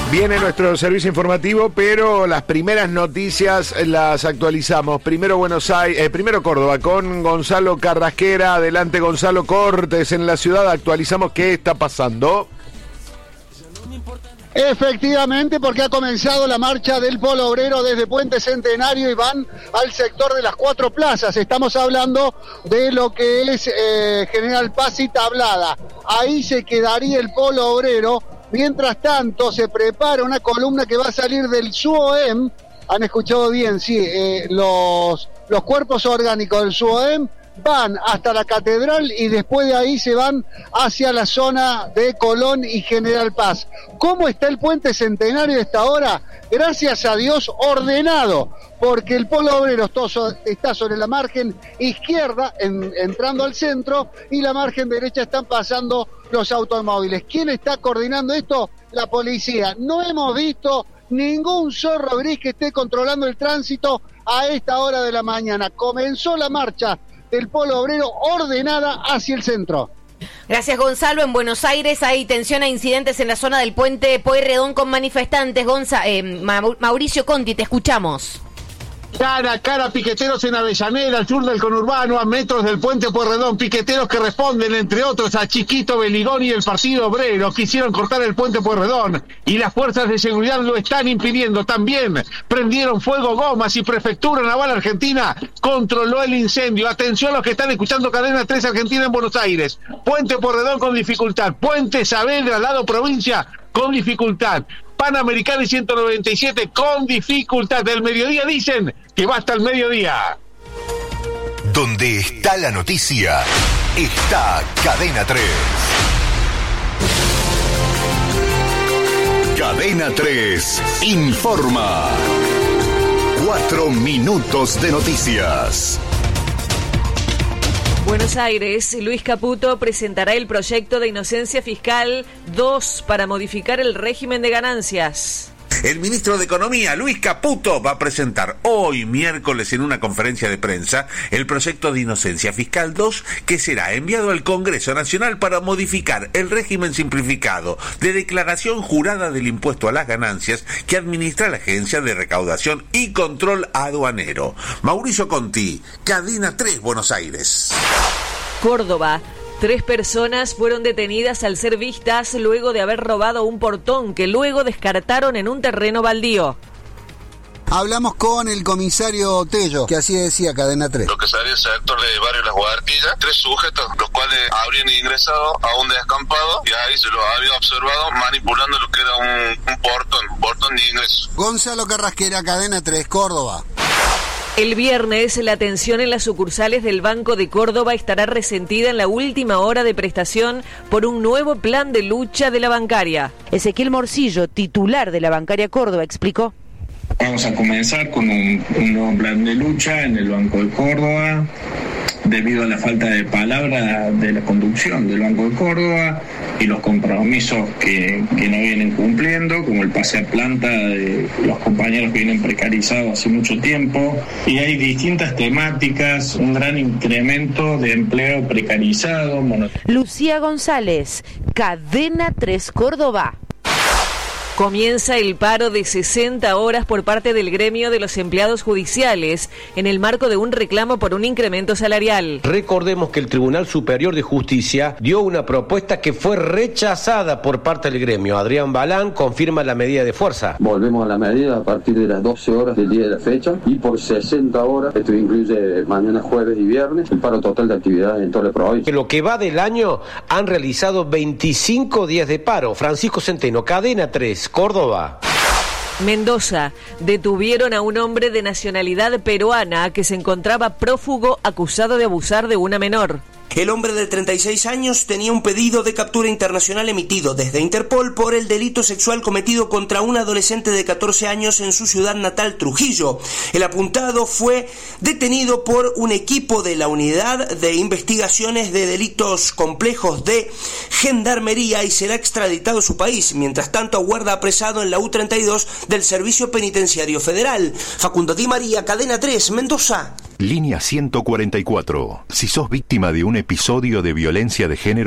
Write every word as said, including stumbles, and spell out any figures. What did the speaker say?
Viene nuestro servicio informativo, pero las primeras noticias las actualizamos. Primero Buenos Aires, eh, primero Córdoba, con Gonzalo Carrasquera. Adelante, Gonzalo Cortes, en la ciudad actualizamos qué está pasando. Efectivamente, porque ha comenzado la marcha del Polo Obrero desde Puente Centenario y van al sector de las Cuatro Plazas. Estamos hablando de lo que es eh, General Paz y Tablada. Ahí se quedaría el Polo Obrero. Mientras tanto, se prepara una columna que va a salir del SUOEM. Han escuchado bien, sí, eh, los, los cuerpos orgánicos del SUOEM van hasta la catedral y después de ahí se van hacia la zona de Colón y General Paz. ¿Cómo está el Puente Centenario a esta hora? Gracias a Dios, ordenado, porque el Polo Obrero está sobre la margen izquierda, en, entrando al centro, y la margen derecha están pasando los automóviles. ¿Quién está coordinando esto? La policía. No hemos visto ningún zorro gris que esté controlando el tránsito a esta hora de la mañana. Comenzó la marcha del Polo Obrero ordenada hacia el centro. Gracias, Gonzalo. En Buenos Aires hay tensión e incidentes en la zona del puente Pueyrredón con manifestantes. Gonza, eh, Mauricio Conti, te escuchamos. Cara a cara, piqueteros en Avellaneda, al sur del conurbano, a metros del puente Pueyrredón. Piqueteros que responden, entre otros, a Chiquito Beligón y el Partido Obrero. Quisieron cortar el puente Pueyrredón y las fuerzas de seguridad lo están impidiendo. También prendieron fuego gomas y Prefectura Naval Argentina controló el incendio. Atención a los que están escuchando Cadena tres Argentina en Buenos Aires. Puente Pueyrredón con dificultad. Puente Saavedra, al lado provincia, con dificultad. Panamericana y ciento noventa y siete con dificultad. Del mediodía dicen que va hasta el mediodía. Donde está la noticia, está Cadena tres. Cadena tres informa. Cuatro minutos de noticias. Buenos Aires, Luis Caputo presentará el proyecto de inocencia fiscal dos para modificar el régimen de ganancias. El ministro de Economía, Luis Caputo, va a presentar hoy, miércoles, en una conferencia de prensa, el proyecto de inocencia fiscal dos, que será enviado al Congreso Nacional para modificar el régimen simplificado de declaración jurada del impuesto a las ganancias que administra la Agencia de Recaudación y Control Aduanero. Mauricio Conti, Cadena tres, Buenos Aires. Córdoba. Tres personas fueron detenidas al ser vistas luego de haber robado un portón que luego descartaron en un terreno baldío. Hablamos con el comisario Tello, que así decía Cadena tres. Lo que salió el sector de Barrio Las Guartillas, tres sujetos, los cuales habrían ingresado a un descampado y ahí se los había observado manipulando lo que era un, un portón, un portón de ingreso. Gonzalo Carrasquera, Cadena tres, Córdoba. El viernes, la atención en las sucursales del Banco de Córdoba estará resentida en la última hora de prestación por un nuevo plan de lucha de la bancaria. Ezequiel Morcillo, titular de la Bancaria Córdoba, explicó. Vamos a comenzar con un, un nuevo plan de lucha en el Banco de Córdoba, debido a la falta de palabra de la conducción del Banco de Córdoba y los compromisos que, que no vienen cumpliendo, como el pase a planta de los compañeros que vienen precarizados hace mucho tiempo. Y hay distintas temáticas, un gran incremento de empleo precarizado. Mono... Lucía González, Cadena tres Córdoba. Comienza el paro de sesenta horas por parte del gremio de los empleados judiciales en el marco de un reclamo por un incremento salarial. Recordemos que el Tribunal Superior de Justicia dio una propuesta que fue rechazada por parte del gremio. Adrián Balán confirma la medida de fuerza. Volvemos a la medida a partir de las doce horas del día de la fecha y por sesenta horas, esto incluye mañana, jueves y viernes, el paro total de actividades en toda la provincia. En lo que va del año han realizado veinticinco días de paro. Francisco Centeno, Cadena tres. Córdoba. Mendoza. Detuvieron a un hombre de nacionalidad peruana que se encontraba prófugo acusado de abusar de una menor. El hombre de treinta y seis años tenía un pedido de captura internacional emitido desde Interpol por el delito sexual cometido contra un adolescente de catorce años en su ciudad natal, Trujillo. El apuntado fue detenido por un equipo de la Unidad de Investigaciones de Delitos Complejos de Gendarmería y será extraditado a su país. Mientras tanto, aguarda apresado en la U treinta y dos del Servicio Penitenciario Federal. Facundo Di María, Cadena tres, Mendoza. Línea ciento cuarenta y cuatro. Si sos víctima de un episodio de violencia de género,